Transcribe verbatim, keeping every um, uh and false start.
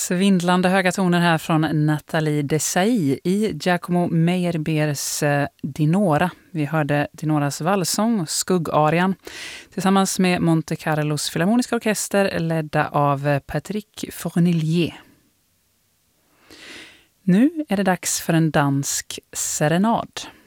Svindlande höga toner här från Nathalie Dessay i Giacomo Meyerbeers Dinora. Vi hörde Dinoras vallsång, Skuggarian, tillsammans med Monte Carlos Filharmoniska Orkester ledda av Patrick Fournillier. Nu är det dags för en dansk serenad.